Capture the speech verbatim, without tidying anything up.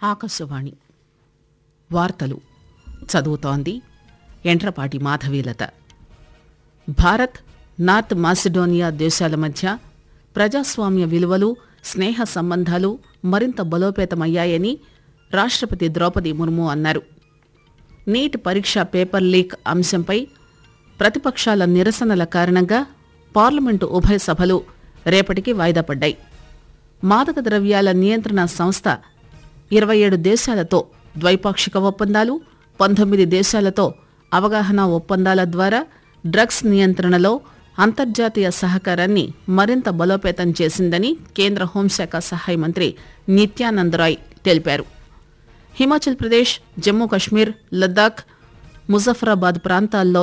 ఆకాశవాణి వార్తలు చదువుతోంది Entrapati Madhavilatha. Bharat north Macedonia దేశాల మధ్య ప్రజాస్వామ్య విలువలు, స్నేహ సంబంధాలు మరింత బలోపేతమయ్యాయని రాష్ట్రపతి ద్రౌపది ముర్ము అన్నారు. నీట్ పరీక్ష పేపర్ లీక్ అంశంపై ప్రతిపక్షాల నిరసనల కారణంగా పార్లమెంటు ఉభయ సభలు రేపటికి వాయిదా పడ్డాయి. మాదక ద్రవ్యాల నియంత్రణ సంస్థ ఇరవై ఏడు దేశాలతో ద్వైపాక్షిక ఒప్పందాలు, పంతొమ్మిది దేశాలతో అవగాహన ఒప్పందాల ద్వారా డ్రగ్స్ నియంత్రణలో అంతర్జాతీయ సహకారాన్ని మరింత బలోపేతం చేసిందని కేంద్ర హోంశాఖ సహాయ మంత్రి నిత్యానంద్ రాయ్ తెలిపారు. హిమాచల్ ప్రదేశ్, జమ్మూ కశ్మీర్, లద్దాఖ్, ముజఫరాబాద్ ప్రాంతాల్లో